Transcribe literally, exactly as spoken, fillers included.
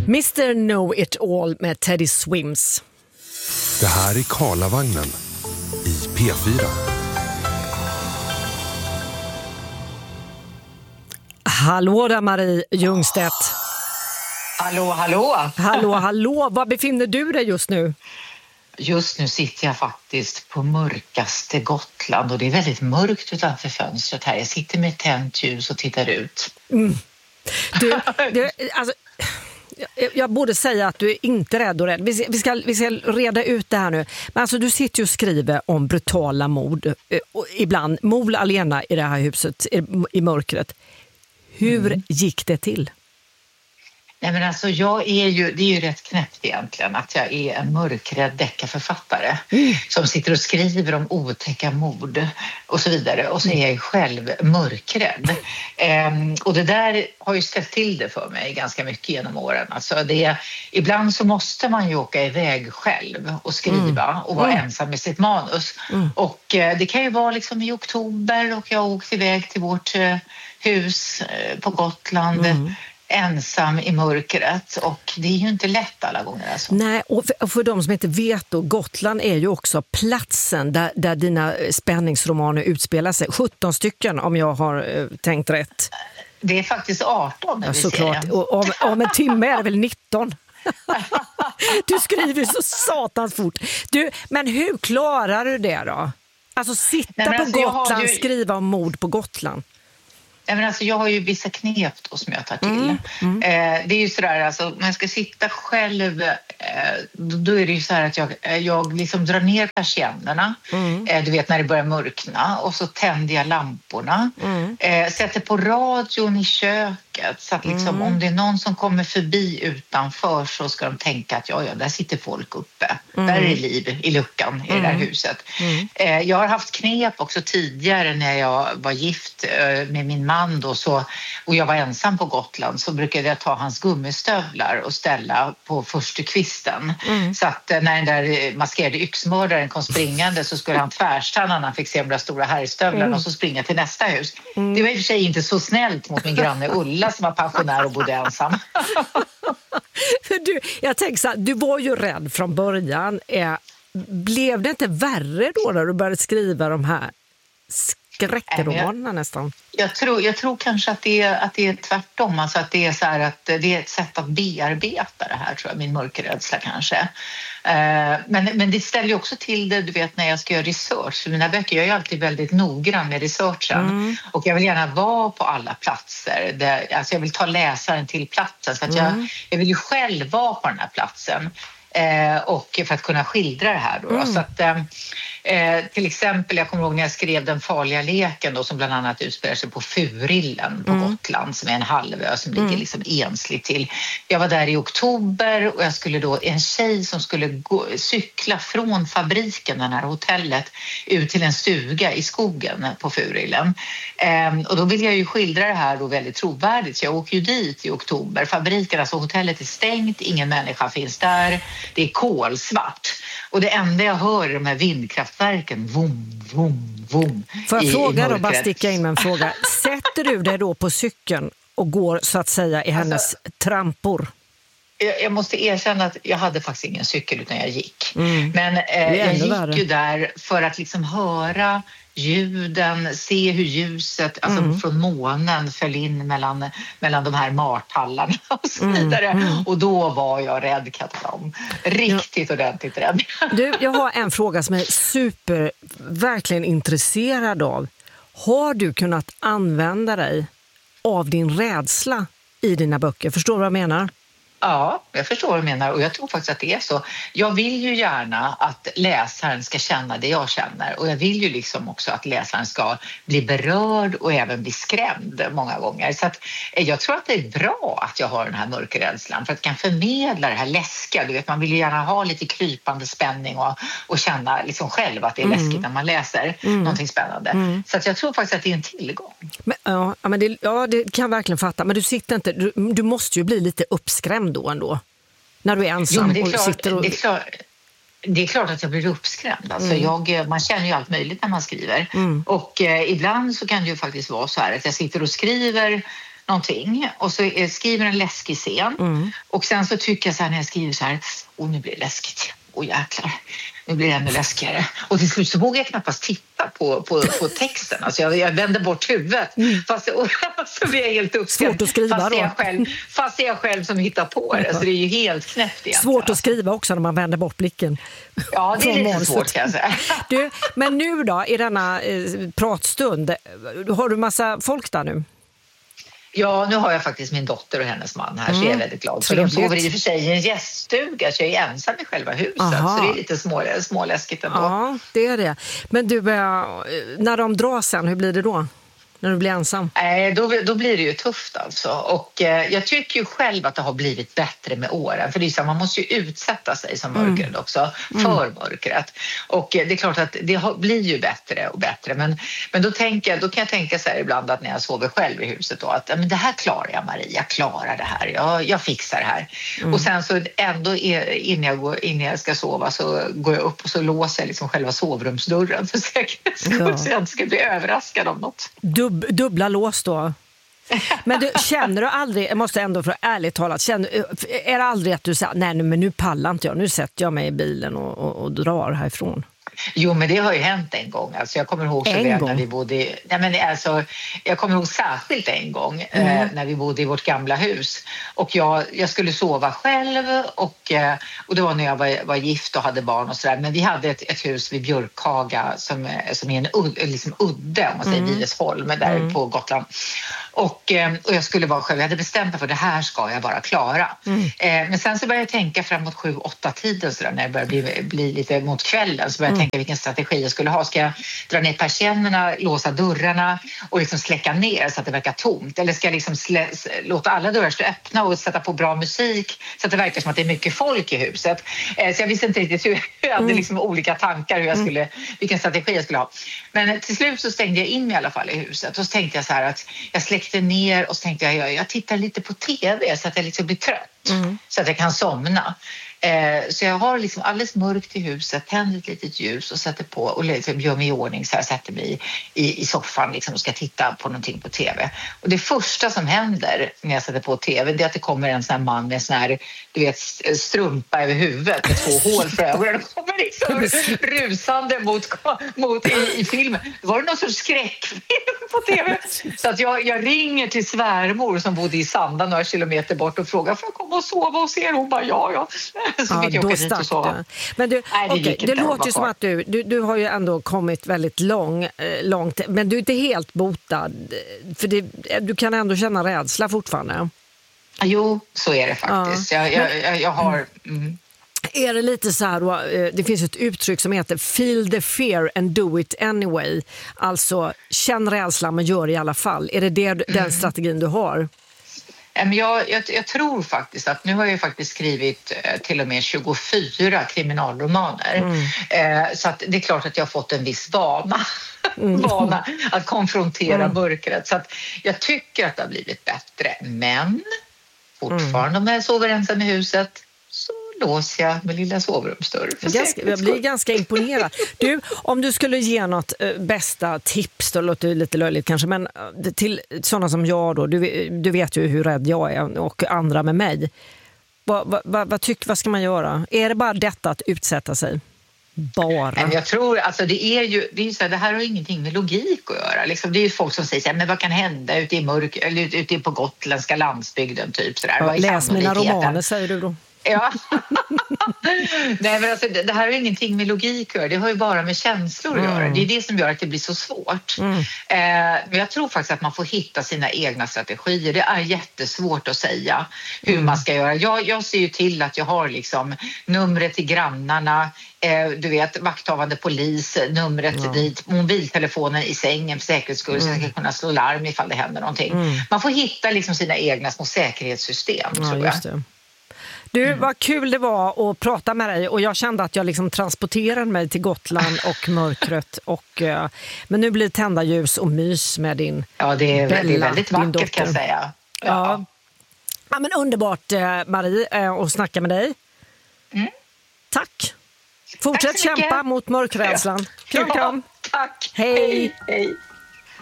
mister Know It All med Teddy Swims. Det här är Karlavagnen i P fyra. Hallå där Marie Ljungstedt. Hallå, hallå. Hallå, hallå. Var befinner du dig just nu? Just nu sitter jag faktiskt på mörkaste Gotland och det är väldigt mörkt utanför fönstret här. Jag sitter med tänt ljus och tittar ut. Mm. Du, du, alltså, jag, jag borde säga att du är inte rädd och rädd. Vi ska, vi, ska, vi ska reda ut det här nu. Men alltså, du sitter ju och skriver om brutala mord. Och ibland mord alena i det här huset, i, i mörkret. Hur mm. gick det till? Nej, men alltså, jag är ju, det är ju rätt knäppt egentligen att jag är en mörkrädd deckarförfattare mm. som sitter och skriver om otäcka mord och så vidare. Och så är jag ju själv mörkrädd. Ehm, och det där har ju ställt till det för mig ganska mycket genom åren. Alltså det, ibland så måste man ju åka iväg själv och skriva mm. och vara mm. ensam med sitt manus. Mm. Och eh, det kan ju vara liksom i oktober och jag har åkt iväg till vårt eh, hus eh, på Gotland. Mm. Ensam i mörkret, och det är ju inte lätt alla gånger. Alltså. Nej, och för, och för de som inte vet då, Gotland är ju också platsen där, där dina spänningsromaner utspelar sig. sjutton stycken om jag har eh, tänkt rätt. Det är faktiskt arton. Ja, såklart. Och om, om en timme är det väl nitton. Du skriver så satans fort. Du, men hur klarar du det då? Alltså sitta Nej, på alltså, Gotland, ju... skriva om mord på Gotland. Nej, men alltså, jag har ju vissa knep då som jag tar till. Mm, mm. Eh, det är ju sådär, alltså, när jag ska sitta själv, eh, då, då är det ju så här att jag, jag liksom drar ner persiennerna. Mm. Eh, du vet när det börjar mörkna. Och så tänder jag lamporna. Mm. Eh, sätter på radion i köket. Så att liksom, mm. om det är någon som kommer förbi utanför så ska de tänka att ja, ja, där sitter folk uppe. Mm. Där är det liv i luckan i mm. det där huset. Mm. Eh, jag har haft knep också tidigare när jag var gift eh, med min man då, så, och jag var ensam på Gotland, så brukade jag ta hans gummistövlar och ställa på första kvisten. Mm. Så att när den där maskerade yxmördaren kom springande så skulle han tvärstanna när han fick se de där stora herrstövlarna mm. och så springa till nästa hus. Mm. Det var i och för sig inte så snällt mot min granne Ulla som var pensionär och bodde ensam. du, jag tänker så här, du var ju rädd från början. Eh, blev det inte värre då när du började skriva de här skräckromanerna nästan? Jag tror, jag tror kanske att det, är, att det är tvärtom. Alltså att det är så här att det är ett sätt att bearbeta det här, tror jag, min mörkerrädsla kanske. Uh, men, men det ställer ju också till det, du vet, när jag ska göra research. För mina böcker, jag är alltid väldigt noggrann med researchen. Mm. Och jag vill gärna vara på alla platser. Där, alltså jag vill ta läsaren till platsen. Så att mm. jag, jag vill ju själv vara på den här platsen. Eh, och för att kunna skildra det här då. Mm. Så att, eh, till exempel, jag kommer ihåg när jag skrev Den farliga leken då, som bland annat utspelar sig på Furillen på mm. Gotland, som är en halvö som ligger mm. liksom ensligt till. Jag var där i oktober och jag skulle då, en tjej som skulle gå, cykla från fabriken, den här hotellet, ut till en stuga i skogen på Furillen. Eh, och då vill jag ju skildra det här då väldigt trovärdigt, så jag åker ju dit i oktober. Fabriken, alltså hotellet är stängt, ingen människa finns där. Det är kolsvart. Och det enda jag hör är de här vindkraftverken. Vom, vom, vom. Får jag i, fråga i då, bara sticka in med en fråga. Sätter du dig då på cykeln och går så att säga i hennes alltså, trampor? Jag, jag måste erkänna att jag hade faktiskt ingen cykel utan jag gick. Mm. Men eh, jag gick värre. ju där för att liksom höra ljuden, se hur ljuset alltså mm. från månen föll in mellan, mellan de här martallarna och så vidare. Mm. Mm. Och då var jag rädd, Katarina. Riktigt ja. ordentligt rädd. Du, jag har en fråga som jag är super, verkligen intresserad av. Har du kunnat använda dig av din rädsla i dina böcker? Förstår du vad jag menar? Ja, jag förstår vad du menar och jag tror faktiskt att det är så. Jag vill ju gärna att läsaren ska känna det jag känner och jag vill ju liksom också att läsaren ska bli berörd och även bli skrämd många gånger. Så att jag tror att det är bra att jag har den här mörkerrädslan för att kan förmedla det här läskiga. Du vet, man vill ju gärna ha lite krypande spänning och, och känna liksom själv att det är mm. läskigt när man läser mm. någonting spännande. Mm. Så att jag tror faktiskt att det är en tillgång. Men, ja, men det, ja, det kan jag verkligen fatta. Men du sitter inte, du, du måste ju bli lite uppskrämd då ändå. När du är ensam jo, det är klart, och sitter och... Det är, klart, det är klart att jag blir uppskrämd. Alltså mm. jag, man känner ju allt möjligt när man skriver. Mm. Och eh, ibland så kan det ju faktiskt vara så här att jag sitter och skriver någonting och så skriver en läskig scen. Mm. Och sen så tycker jag så här när jag skriver så här, åh nu blir det läskigt. Åh jäklar, nu blir det ännu läskigare. Och till slut så vågar jag knappast titta på, på, på texten. Alltså jag, jag vänder bort huvudet. Mm. Fast och, så blir jag helt uppskrämd. Svårt att skriva fast då. Jag själv, fast det är jag själv som hittar på det. Så det är ju helt knäppt egentligen. Svårt att skriva också när man vänder bort blicken. Ja, det är lite manuset. Svårt kan jag säga. Du, men nu då, i denna eh, pratstund, har du massa folk där nu? Ja, nu har jag faktiskt min dotter och hennes man här, mm. så jag är väldigt glad. För de sover i och för sig i en gäststuga, så jag är ensam i själva huset. Aha. Så det är lite små, småläskigt ändå. Ja, det är det. Men du, när de drar sen, hur blir det då? När du blir ensam? Nej, då, då blir det ju tufft alltså. Och eh, jag tycker ju själv att det har blivit bättre med åren. För det är så, man måste ju utsätta sig som mörkret mm. också för mm. mörkret. Och eh, det är klart att det har, blir ju bättre och bättre. Men, men då, tänker jag, då kan jag tänka så här ibland att när jag sover själv i huset då, att men det här klarar jag, Maria. Jag klarar det här. Jag, jag fixar det här. Mm. Och sen så ändå innan jag, går, innan jag ska sova så går jag upp och så låser jag liksom själva sovrumsdörren för säkerhets skull, så jag inte ska bli överraskad av något. Dub- dubbla lås då. Men du, känner du aldrig, jag måste ändå för ärligt talat, känner, är det aldrig att du säger nej men nu pallar inte jag, nu sätter jag mig i bilen och, och, och drar härifrån? Jo, men det har ju hänt en gång. Alltså, jag kommer ihåg så en väl gång. när vi bodde i, nej, men alltså, jag kommer ihåg särskilt en gång mm. eh, när vi bodde i vårt gamla hus. Och jag, jag skulle sova själv och, eh, och det var när jag var, var gift och hade barn och sådär. Men vi hade ett, ett hus vid Björkhaga som, som är en ud, liksom udde, om man säger mm. Vilesholm, där mm. på Gotland. Och, och jag skulle vara själv, jag hade bestämt mig för det här ska jag bara klara. Mm. Eh, men sen så började jag tänka framåt sju, åtta tiden så där, när det började bli, bli lite mot kvällen, så började jag mm. tänka vilken strategi jag skulle ha. Ska jag dra ner persiennerna, låsa dörrarna och liksom släcka ner så att det verkar tomt? Eller ska jag liksom slä, låta alla dörrar stå öppna och sätta på bra musik så att det verkar som att det är mycket folk i huset? Eh, så jag visste inte riktigt hur, jag hade mm. liksom olika tankar hur jag skulle, vilken strategi jag skulle ha. Men till slut så stängde jag in mig i alla fall i huset och så tänkte jag så här att jag släckte ner och så tänkte jag, jag, jag tittar lite på tv så att jag liksom blir trött mm. så att jag kan somna. Eh, så jag har liksom alldeles mörkt i huset, tänder ett litet ljus och sätter på och liksom gör mig i ordning så här, sätter mig i, i soffan liksom och ska titta på någonting på tv. Och det första som händer när jag sätter på tv, det är att det kommer en sån här man med sån här, du vet, strumpa över huvudet med två hål för ögonen. Det kommer liksom rusande mot, mot i, i filmen. Det var det någon sorts skräckfilm på tv. Så att jag, jag ringer till svärmor som bodde i Sanda några kilometer bort och frågar, får jag komma och sova hos er? Hon bara, ja, ja. Så ja, då startar. Men du, Nej, det, okay, det låter ju som att du, du, du har ju ändå kommit väldigt lång, långt, men du är inte helt botad, för det, du kan ändå känna rädsla fortfarande. Jo, så är det faktiskt. Ja. Jag, jag, jag, jag har... Mm. Är det lite så här då, det finns ett uttryck som heter feel the fear and do it anyway. Alltså, känn rädslan men gör det i alla fall. Är det, det mm. den strategin du har? Jag, jag, jag tror faktiskt att nu har jag faktiskt skrivit eh, till och med tjugofyra kriminalromaner. Mm. Eh, så att det är klart att jag har fått en viss vana, mm. vana att konfrontera mm. mörkret. Så att jag tycker att det har blivit bättre. Men fortfarande mm. om jag sover ensam i huset så låser jag med lilla sovrumsdörr. Jag blir ganska imponerad. Du, om du skulle ge något äh, bästa tips, då låter det lite löjligt kanske, men äh, till sådana som jag då, du, du vet ju hur rädd jag är och andra med mig. Vad, vad, vad, vad, tyck, vad ska man göra? Är det bara detta att utsätta sig? Bara. Jag tror, alltså det är ju, det är så här, det här har ingenting med logik att göra. Liksom, det är ju folk som säger så här, men vad kan hända ute i mörk, eller ute på gotländska landsbygden typ så där. Ja, läs mina romaner, säger du då. Ja. Nej, men alltså, det, det här har ingenting med logik att göra. Det har ju bara med känslor att mm. göra. Det är det som gör att det blir så svårt. Mm. Eh, men jag tror faktiskt att man får hitta sina egna strategier. Det är jättesvårt att säga hur mm. man ska göra. Jag, jag ser ju till att jag har liksom numret till grannarna, eh, du vet, vakthavande polis, numret mm. dit, mobiltelefonen i sängen för säkerhets skull mm. så jag ska kunna slå larm ifall det händer någonting. Mm. Man får hitta liksom sina egna små säkerhetssystem, ja, tror jag. Just det. Du, mm. vad kul det var att prata med dig och jag kände att jag liksom transporterade mig till Gotland och mörkret och, uh, men nu blir det tända ljus och mys med din Ja, det är, Bella, det är väldigt vackert kan jag säga. Ja, ja. ja men underbart uh, Marie uh, att snacka med dig. Mm. Tack. Fortsätt Tack kämpa mot mörkrädslan. Kram, kram. Ja, tack. Hej. Hej. Hej.